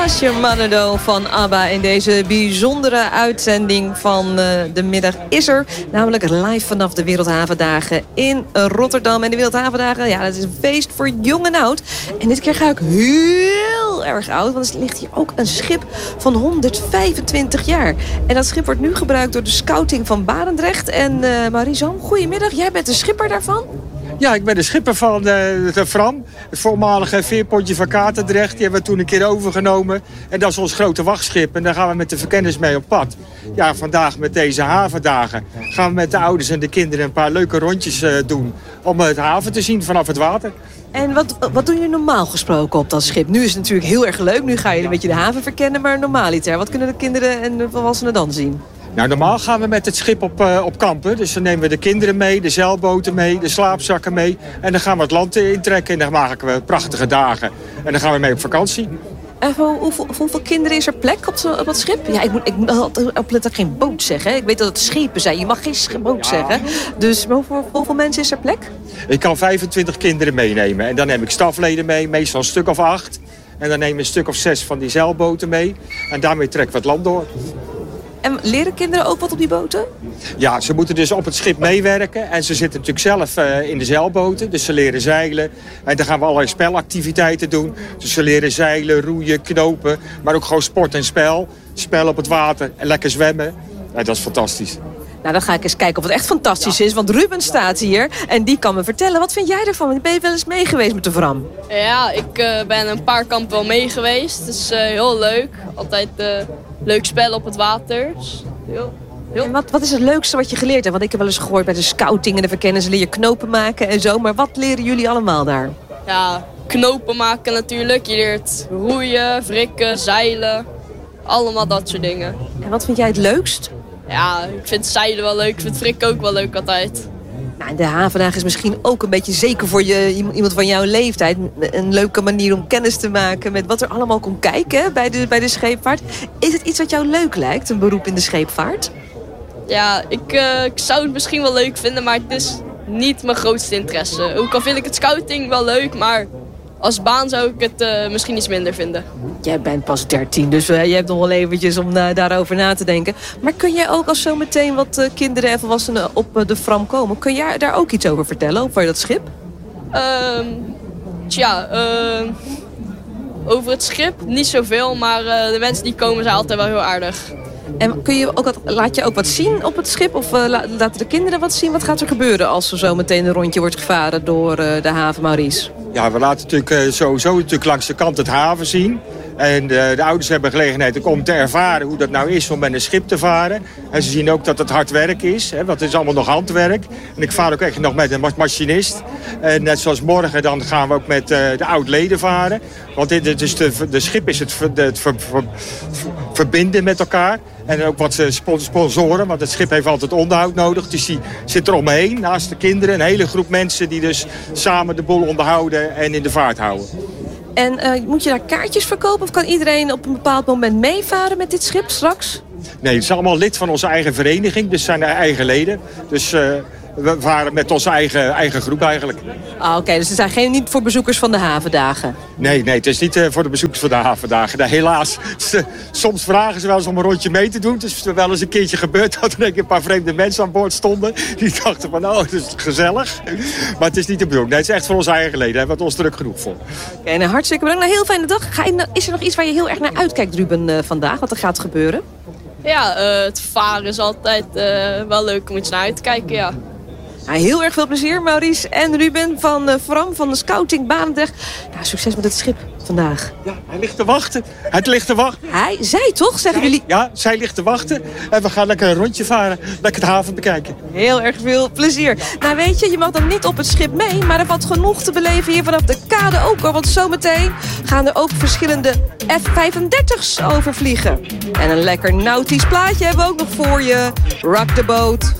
Does Your Mother Know van ABBA in deze bijzondere uitzending van de middag is er. Namelijk live vanaf de Wereldhavendagen in Rotterdam. En de Wereldhavendagen, ja, dat is een feest voor jong en oud. En dit keer ga ik heel erg oud, want er ligt hier ook een schip van 125 jaar. En dat schip wordt nu gebruikt door de scouting van Barendrecht. En Maurice, goedemiddag, jij bent de schipper daarvan? Ja, ik ben de schipper van de Fram. Het voormalige veerpotje van Katendrecht. Die hebben we toen een keer overgenomen. En dat is ons grote wachtschip. En daar gaan we met de verkenners mee op pad. Ja, vandaag met deze havendagen gaan we met de ouders en de kinderen een paar leuke rondjes doen. Om het haven te zien vanaf het water. En wat doen jullie normaal gesproken op dat schip? Nu is het natuurlijk heel erg leuk. Nu ga je een beetje de haven verkennen. Maar normaliter, wat kunnen de kinderen en de volwassenen dan zien? Nou, normaal gaan we met het schip op kampen. Dus dan nemen we de kinderen mee, de zeilboten mee, de slaapzakken mee. En dan gaan we het land intrekken en dan maken we prachtige dagen. En dan gaan we mee op vakantie. En hoeveel kinderen is er plek op dat schip? Ja, ik moet altijd opletten dat ik geen boot zeg. Hè? Ik weet dat het schepen zijn. Je mag geen boot zeggen. Dus hoeveel mensen is er plek? Ik kan 25 kinderen meenemen. En dan neem ik stafleden mee, meestal een stuk of 8. En dan neem ik een stuk of 6 van die zeilboten mee. En daarmee trekken we het land door. En leren kinderen ook wat op die boten? Ja, ze moeten dus op het schip meewerken. En ze zitten natuurlijk zelf in de zeilboten. Dus ze leren zeilen. En dan gaan we allerlei spelactiviteiten doen. Dus ze leren zeilen, roeien, knopen. Maar ook gewoon sport en spel. Spel op het water en lekker zwemmen. Ja, dat is fantastisch. Nou, dan ga ik eens kijken of het echt fantastisch is. Want Ruben staat hier en die kan me vertellen. Wat vind jij ervan? Ben je wel eens mee geweest met de Fram? Ja, ik ben een paar kampen wel mee geweest. Het is heel leuk. Altijd leuk spel op het water. Dus En wat is het leukste wat je geleerd hebt? Want ik heb wel eens gehoord bij de scouting en de verkenners leer je knopen maken en zo. Maar wat leren jullie allemaal daar? Ja, knopen maken natuurlijk. Je leert roeien, wrikken, zeilen. Allemaal dat soort dingen. En wat vind jij het leukst? Ja, ik vind zeilen wel leuk. Ik vind wrikken ook wel leuk altijd. Nou, de havendagen is misschien ook een beetje zeker voor iemand van jouw leeftijd. Een leuke manier om kennis te maken met wat er allemaal komt kijken bij de scheepvaart. Is het iets wat jou leuk lijkt, een beroep in de scheepvaart? Ja, ik zou het misschien wel leuk vinden, maar het is niet mijn grootste interesse. Ook al vind ik het scouting wel leuk, maar als baan zou ik het misschien iets minder vinden. Jij bent pas 13, dus je hebt nog wel eventjes om daarover na te denken. Maar kun jij ook als zometeen wat kinderen en volwassenen op de Fram komen... kun jij daar ook iets over vertellen, over dat schip? Over het schip niet zoveel, maar de mensen die komen zijn altijd wel heel aardig. En laat je ook wat zien op het schip? Of laten de kinderen wat zien? Wat gaat er gebeuren als er zo meteen een rondje wordt gevaren door de haven, Maurice? Ja, we laten natuurlijk sowieso langs de kant het haven zien. En de ouders hebben gelegenheid om te ervaren hoe dat nou is om met een schip te varen. En ze zien ook dat het hard werk is, hè, want het is allemaal nog handwerk. En ik vaar ook echt nog met een machinist. En net zoals morgen dan gaan we ook met de oud-leden varen. Want de schip is het verbinden met elkaar. En ook wat sponsoren, want het schip heeft altijd onderhoud nodig. Dus die zit er omheen, naast de kinderen. Een hele groep mensen die dus samen de boel onderhouden en in de vaart houden. En moet je daar kaartjes verkopen of kan iedereen op een bepaald moment meevaren met dit schip straks? Nee, het is allemaal lid van onze eigen vereniging, dus zijn er eigen leden. Dus we varen met onze eigen groep eigenlijk. Oké, dus het zijn niet voor bezoekers van de havendagen? Nee, het is niet voor de bezoekers van de havendagen. Nee, helaas. Soms vragen ze wel eens om een rondje mee te doen. Het is wel eens een keertje gebeurd dat er een paar vreemde mensen aan boord stonden. Die dachten van, oh, het is gezellig. Maar het is niet de bedoeling. Nee, het is echt voor onze eigen leden. Daar hebben we ons druk genoeg voor. Oké, en hartstikke bedankt. Een heel fijne dag. Is er nog iets waar je heel erg naar uitkijkt, Ruben, vandaag? Wat er gaat gebeuren? Ja, het varen is altijd wel leuk om iets naar uit te kijken, ja. Nou, heel erg veel plezier, Maurice en Ruben van Fram, van de Scouting Barendrecht. Nou, succes met het schip vandaag. Ja, hij ligt te wachten. Het ligt te wachten. Zij toch, zeggen jullie? Ja, zij ligt te wachten. En we gaan lekker een rondje varen. Lekker de haven bekijken. Heel erg veel plezier. Nou weet je mag dan niet op het schip mee, maar er valt genoeg te beleven hier vanaf de kade ook hoor. Want zometeen gaan er ook verschillende F-35's overvliegen. En een lekker nautisch plaatje hebben we ook nog voor je. Rock the boat